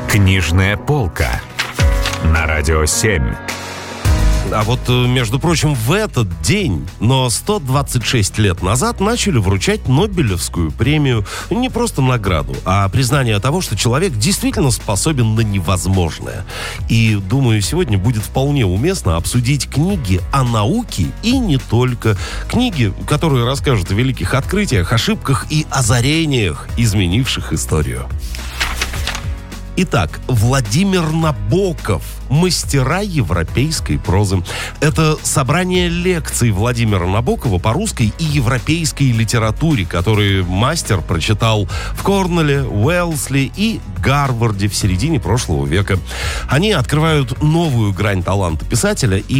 Книжная полка на Радио 7. А вот, между прочим, в этот день, но 126 лет назад, начали вручать Нобелевскую премию. Не просто награду, а признание того, что человек действительно способен на невозможное. И, думаю, сегодня будет вполне уместно обсудить книги о науке и не только. Книги, которые расскажут о великих открытиях, ошибках и озарениях, изменивших историю. Итак, Владимир Набоков. «Мастера европейской прозы». Это собрание лекций Владимира Набокова по русской и европейской литературе, которые мастер прочитал в Корнелле, Уэлсли и Гарварде в середине прошлого века. Они открывают новую грань таланта писателя и